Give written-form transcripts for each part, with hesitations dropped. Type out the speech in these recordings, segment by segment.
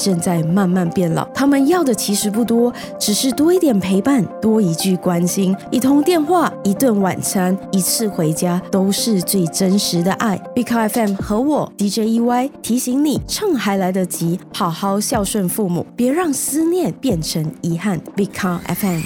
正在慢慢变老，他们要的其实不多，只是多一点陪伴，多一句关心，一通电话，一顿晚餐，一次回家，都是最真实的爱。Big Car FM 和我 DJ EY 提醒你，趁还来得及，好好孝顺父母，别让思念变成遗憾。Big Car FM。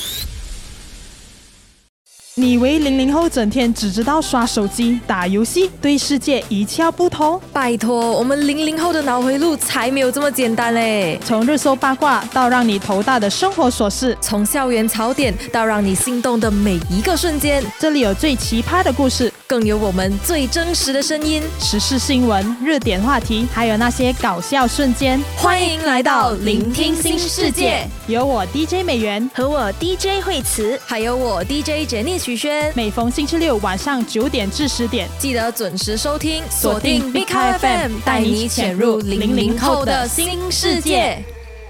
你以为00后整天只知道刷手机、打游戏，对世界一窍不通？ 拜托，我们00后的脑回路才没有这么简单嘞！ 从热搜八卦到让你头大的生活琐事， 从校园槽点到让你心动的每一个瞬间， 这里有最奇葩的故事， 更有我们最真实的声音， 时事新闻、热点话题，还有那些搞笑瞬间。 欢迎来到聆听新世界， 有我 DJ 美元和我 DJ 惠慈， 还有我 DJ Jenny 徐轩。 每逢星期六晚上9点至10点， 记得准时收听，锁定 Big Car FM， 带你潜入00后的新世界。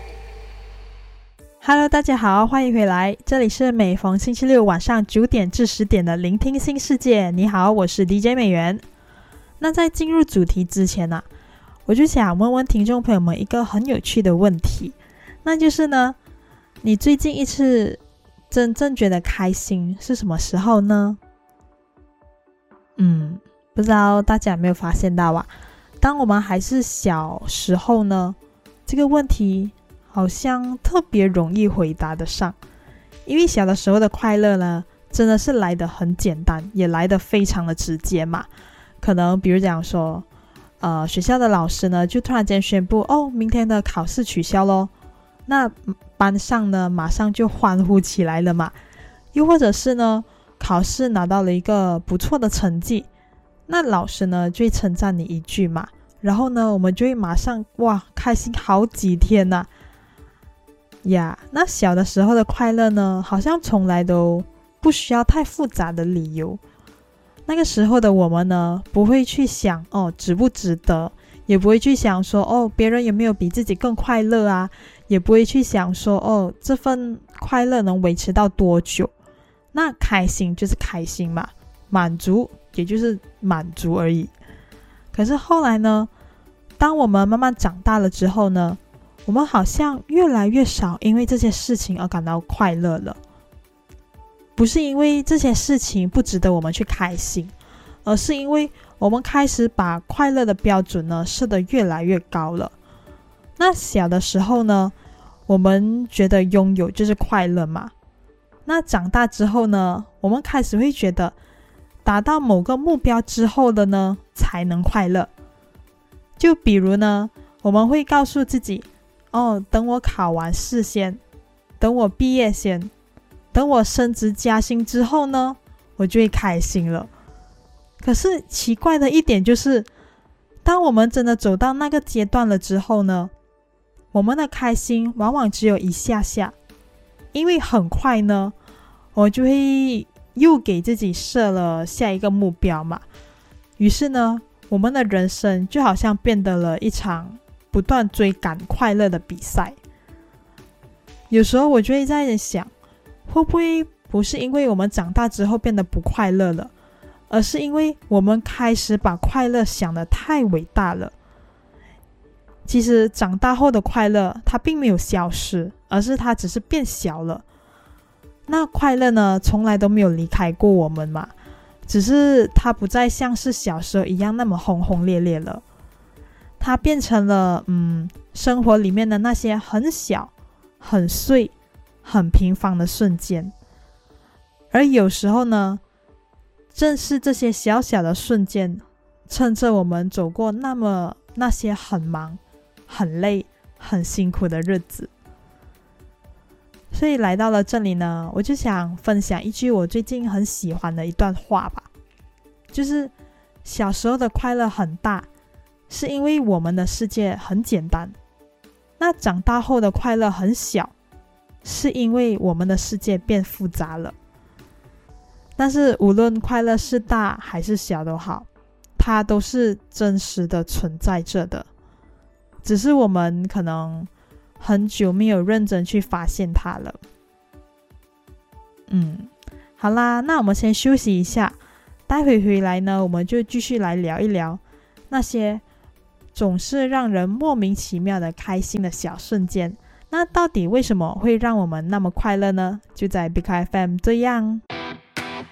Hello， 大家好，欢迎回来，这里是每逢星期六晚上9点至10点的聆听新世界。你好，我是 DJ 美元。那在进入主题之前啊，我就想问问听众朋友们一个很有趣的问题，那就是呢，你最近一次真正觉得开心是什么时候呢？不知道大家有没有发现到啊，当我们还是小时候呢，这个问题好像特别容易回答得上，因为小的时候的快乐呢，真的是来得很简单，也来得非常的直接嘛。可能比如讲说学校的老师呢就突然间宣布，明天的考试取消咯，那班上呢马上就欢呼起来了嘛。又或者是呢考试拿到了一个不错的成绩，那老师呢就会称赞你一句嘛，然后呢我们就会马上开心好几天呐。那小的时候的快乐呢，好像从来都不需要太复杂的理由。那个时候的我们呢，不会去想值不值得，也不会去想说别人有没有比自己更快乐啊，也不会去想说这份快乐能维持到多久。那开心就是开心嘛，满足也就是满足而已。可是后来呢，当我们慢慢长大了之后呢，我们好像越来越少因为这些事情而感到快乐了。不是因为这些事情不值得我们去开心，而是因为我们开始把快乐的标准呢设得越来越高了。那小的时候呢，我们觉得拥有就是快乐嘛。那长大之后呢，我们开始会觉得达到某个目标之后的呢才能快乐。就比如呢，我们会告诉自己等我考完试先，等我毕业先，等我升职加薪之后呢，我就会开心了。可是奇怪的一点就是，当我们真的走到那个阶段了之后呢，我们的开心往往只有一下下，因为很快呢，我就会又给自己设了下一个目标嘛。于是呢，我们的人生就好像变得了一场不断追赶快乐的比赛。有时候我就会在想，会不会不是因为我们长大之后变得不快乐了，而是因为我们开始把快乐想得太伟大了。其实长大后的快乐它并没有消失，而是它只是变小了。那快乐呢，从来都没有离开过我们嘛，只是它不再像是小时候一样那么轰轰烈烈了。它变成了生活里面的那些很小、很碎、很平凡的瞬间。而有时候呢，正是这些小小的瞬间，趁着我们走过那些很忙、很累、很辛苦的日子。所以来到了这里呢，我就想分享一句我最近很喜欢的一段话吧，就是小时候的快乐很大，是因为我们的世界很简单。那长大后的快乐很小，是因为我们的世界变复杂了。但是无论快乐是大还是小都好，它都是真实的存在着的，只是我们可能很久没有认真去发现它了。好啦，那我们先休息一下，待会回来呢，我们就继续来聊一聊那些总是让人莫名其妙的开心的小瞬间。那到底为什么会让我们那么快乐呢？就在 Big FM 这样。